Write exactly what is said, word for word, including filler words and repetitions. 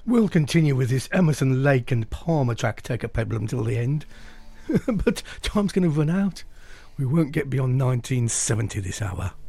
We'll continue with this Emerson, Lake and Palmer track, Take a Peplum, till the end. But time's going to run out. We won't get beyond nineteen seventy this hour.